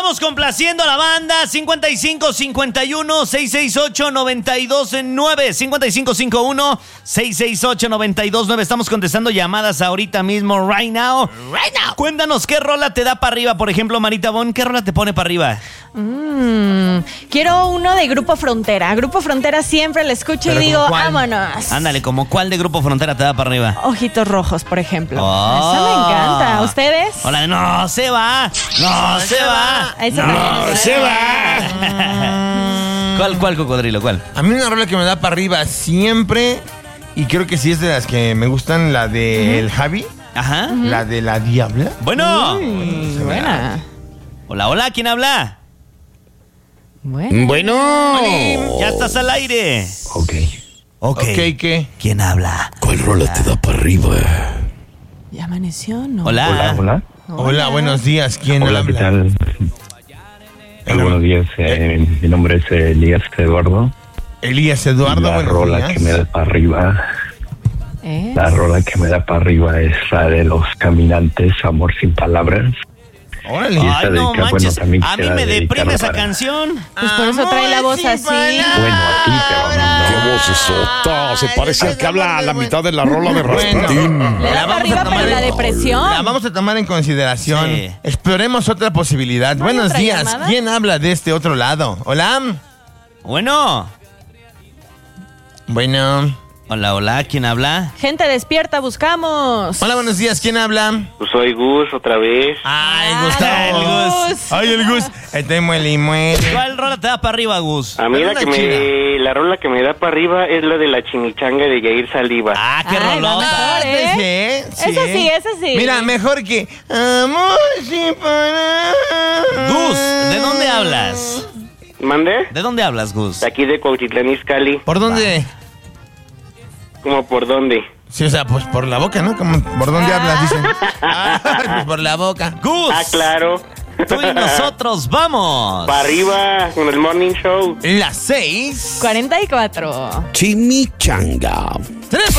estamos complaciendo a la banda. 55 51 668 929. 55 51 668 929. Estamos contestando llamadas ahorita mismo, right now. Cuéntanos qué rola te da para arriba. Por ejemplo, Marita Bon, ¿qué rola te pone para arriba? Quiero uno de Grupo Frontera. Grupo Frontera siempre lo escucho y digo, vámonos. Ándale, ¿como cuál de Grupo Frontera te da para arriba? Ojitos Rojos, por ejemplo. Oh. Esa me encanta. ¿A ustedes? Hola, no se va. No se va. Esa No también. se va. ¿Cuál, cocodrilo? ¿Cuál? A mí una rola que me da para arriba siempre, y creo que sí es de las que me gustan, la de El Javi, Ajá. la de La Diabla. Bueno. Buena. Hola, ¿quién habla? Bueno. Ya estás al aire. Ok. Ok, ¿qué? ¿Quién habla? ¿Cuál rola te da para arriba? ¿Ya amaneció no? Hola. Hola, buenos días. ¿Quién Hola, ¿qué habla? tal? Buenos días, mi nombre es Elías Eduardo. Elías Eduardo, La buenos rola días. que me da para arriba, ¿Es? la rola que me da para arriba es la de Los Caminantes, Amor sin Palabras. Órale. Y esta Ay, no dedica, bueno, manches. también A mí quisiera me deprime dedicarla esa para- canción. Pues por eso trae la voz así. Bueno, a ti, pero ¡Qué no. vocesota! Se parece al que habla a la mitad de la rola de Rasputín. Le da para arriba, pero la depresión. La vamos a tomar en consideración. Sí. Exploremos otra posibilidad. ¿No hay Buenos otra días. llamada? ¿Quién habla de este otro lado? Hola. Bueno. Bueno. Hola, ¿quién habla? Gente despierta, buscamos. Hola, buenos días. ¿Quién habla? Pues soy Gus otra vez. Ay, Ah, Gustavo. el Gus. Ay, el Gus. Este muele y muele. ¿Cuál rola te da para arriba, Gus? A mí Pero la rola que me da para arriba es la de la chimichanga de Yair Saliva. Ah, qué Ay, rolota. vamos. ¿eh? Sí. Esa sí. Mira, mejor que Amor sin palabras. Gus, ¿de dónde hablas? ¿Mande? ¿De dónde hablas, Gus? De aquí de Cuautitlán Izcalli. ¿Por dónde? ¿Cómo por dónde? Sí, o sea, pues por la boca, ¿no? Como, ¿por dónde hablas? Dicen. Pues por la boca. Gus, Ah, claro. tú y nosotros vamos. Para arriba con el Morning Show. Las 6. 44. Chimichanga.